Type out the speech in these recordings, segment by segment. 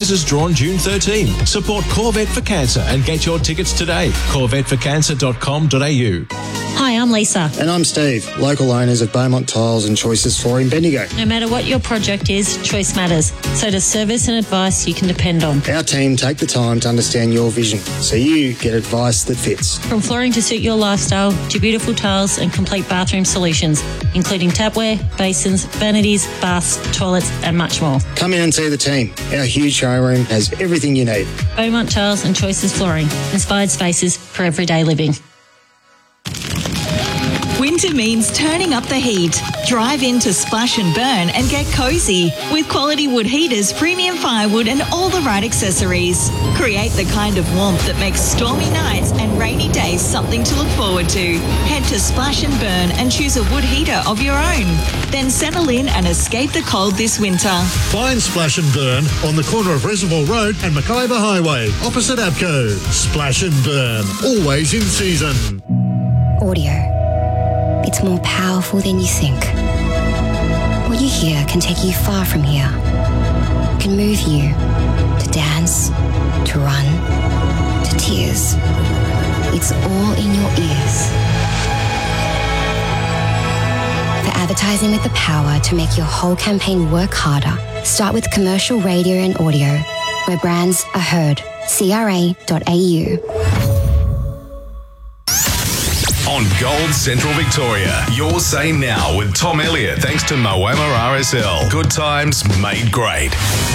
prizes drawn June 13. Support Corvette for Cancer and get your tickets today. CorvetteForCancer.com.au. Hi, I'm Lisa. And I'm Steve, local owners of Beaumont Tiles and Choices Flooring Bendigo. No matter what your project is, choice matters. So does service and advice you can depend on. Our team take the time to understand your vision, so you get advice that fits. From flooring to suit your lifestyle to beautiful tiles and complete bathroom solutions, including tapware, basins, vanities, baths, toilets and much more. Come in and see the team. Our huge showroom has everything you need. Beaumont Tiles and Choices Flooring. Inspired spaces for everyday living. Winter means turning up the heat. Drive into Splash and Burn and get cosy with quality wood heaters, premium firewood and all the right accessories. Create the kind of warmth that makes stormy nights and rainy days something to look forward to. Head to Splash and Burn and choose a wood heater of your own. Then settle in and escape the cold this winter. Find Splash and Burn on the corner of Reservoir Road and Mackayba Highway, opposite Abco. Splash and Burn, always in season. Audio. It's more powerful than you think. What you hear can take you far from here. It can move you to dance, to run, to tears. It's all in your ears. For advertising with the power to make your whole campaign work harder, start with commercial radio and audio, where brands are heard. CRA.au. On Gold Central Victoria, your say now with Tom Elliott, thanks to Moama RSL. Good times made great.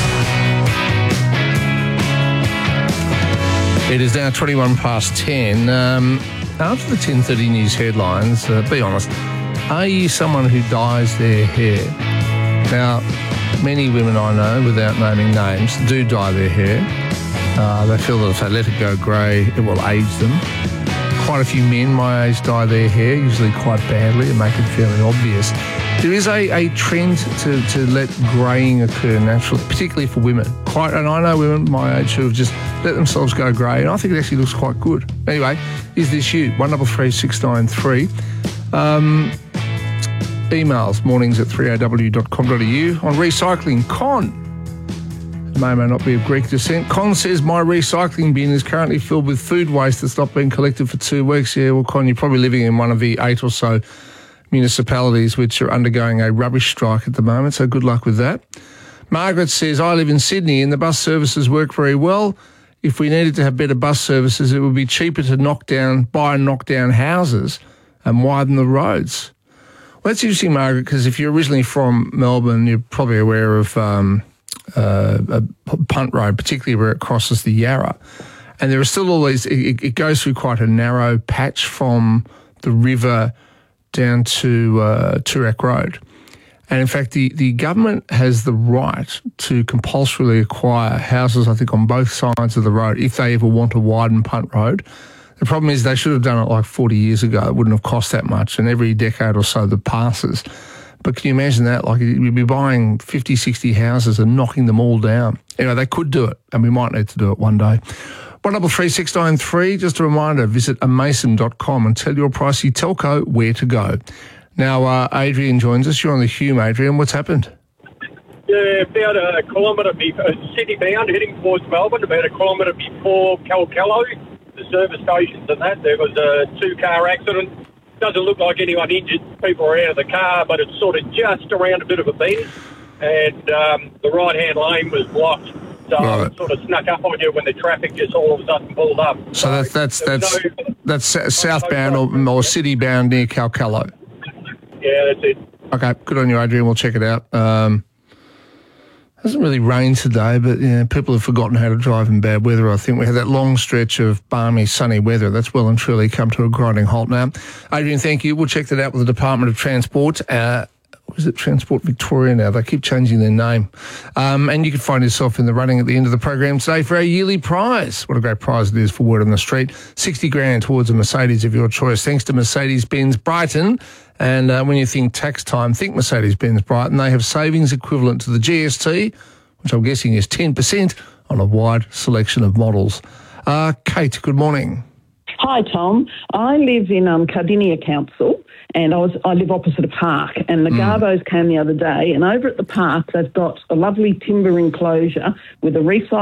It is now 21 past 10. After the 10:30 news headlines, be honest, are you someone who dyes their hair? Now, many women I know, without naming names, do dye their hair. They feel that if they let it go grey, it will age them. Quite a few men my age dye their hair, usually quite badly, and make it fairly obvious. There is a trend to let greying occur naturally, particularly for women. And I know women my age who have just let themselves go grey, and I think it actually looks quite good. Anyway, is this you? 133693. Emails, mornings@3aw.com.au. On recycling, Con. May or may not be of Greek descent. Con says, my recycling bin is currently filled with food waste that's not been collected for 2 weeks. Yeah, well, Con, you're probably living in one of the 8 or so municipalities which are undergoing a rubbish strike at the moment, so good luck with that. Margaret says, I live in Sydney and the bus services work very well. If we needed to have better bus services, it would be cheaper to buy and knock down houses and widen the roads. Well, that's interesting, Margaret, because if you're originally from Melbourne, you're probably aware of a Punt Road, particularly where it crosses the Yarra. And there are still all these, it goes through quite a narrow patch from the river down to Toorak Road. And in fact, the government has the right to compulsorily acquire houses, I think, on both sides of the road if they ever want to widen Punt Road. The problem is they should have done it like 40 years ago. It wouldn't have cost that much, and every decade or so that passes. But can you imagine that? Like, you'd be buying 50, 60 houses and knocking them all down. Anyway, they could do it, and we might need to do it one day. 133693, just a reminder, visit amason.com and tell your pricey telco where to go. Now, Adrian joins us. You're on the Hume, Adrian. What's happened? Yeah, about a kilometre, city bound, heading towards Melbourne, about a kilometre before Calcallo, the service stations and that. There was a 2-car accident. Doesn't look like anyone injured. People are out of the car, but it's sort of just around a bit of a bend, and the right-hand lane was blocked. So right. It sort of snuck up on you when the traffic just all of a sudden pulled up. So that's southbound or city-bound near Calcallo? Yeah, that's it. Okay, good on you, Adrian. We'll check it out. Hasn't really rained today, but people have forgotten how to drive in bad weather, I think. We had that long stretch of balmy, sunny weather. That's well and truly come to a grinding halt now. Adrian, thank you. We'll check that out with the Department of Transport. Is it Transport Victoria now? They keep changing their name. And you can find yourself in the running at the end of the program today for our yearly prize. What a great prize it is for Word on the Street. 60 grand towards a Mercedes of your choice, thanks to Mercedes-Benz Brighton. And when you think tax time, think Mercedes-Benz Brighton. They have savings equivalent to the GST, which I'm guessing is 10% on a wide selection of models. Kate, good morning. Hi, Tom. I live in Cardinia Council, and I live opposite a park, and the Garbos came the other day, and over at the park they've got a lovely timber enclosure with a recycle